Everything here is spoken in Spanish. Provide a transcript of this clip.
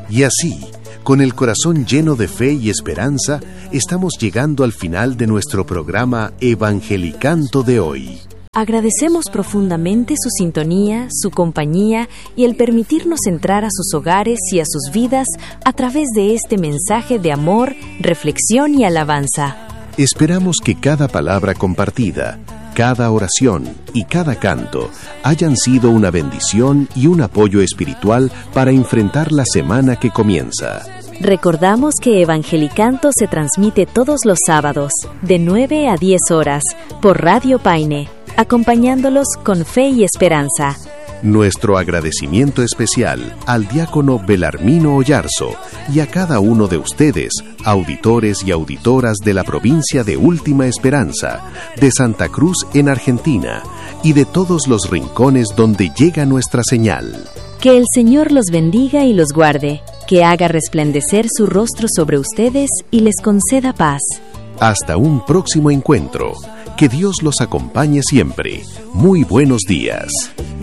Y así, con el corazón lleno de fe y esperanza, estamos llegando al final de nuestro programa Evangelicanto de hoy. Agradecemos profundamente su sintonía, su compañía y el permitirnos entrar a sus hogares y a sus vidas a través de este mensaje de amor, reflexión y alabanza. Esperamos que cada palabra compartida, cada oración y cada canto hayan sido una bendición y un apoyo espiritual para enfrentar la semana que comienza. Recordamos que Evangelicanto se transmite todos los sábados, de 9 a 10 horas, por Radio Paine, acompañándolos con fe y esperanza. Nuestro agradecimiento especial al diácono Belarmino Oyarzo y a cada uno de ustedes, auditores y auditoras de la provincia de Última Esperanza, de Santa Cruz en Argentina y de todos los rincones donde llega nuestra señal. Que el Señor los bendiga y los guarde, que haga resplandecer su rostro sobre ustedes y les conceda paz. Hasta un próximo encuentro. Que Dios los acompañe siempre. Muy buenos días.